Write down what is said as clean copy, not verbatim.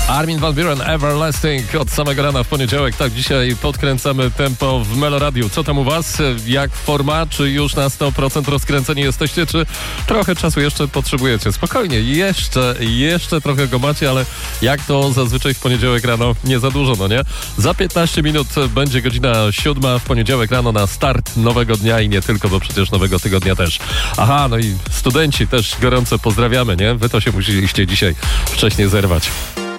Armin van Buuren, Everlasting od samego rana w poniedziałek. Tak, dzisiaj podkręcamy tempo w Meloradiu. Co tam u was? Jak forma? Czy już na 100% rozkręceni jesteście? Czy trochę czasu jeszcze potrzebujecie? Spokojnie, jeszcze trochę go macie, ale jak to zazwyczaj w poniedziałek rano, nie za dużo, no nie? Za 15 minut będzie godzina 7 w poniedziałek rano na start nowego dnia i nie tylko, bo przecież nowego tygodnia też. Aha, no i studenci też gorąco pozdrawiamy, nie? Wy to się musieliście dzisiaj wcześniej zerwać.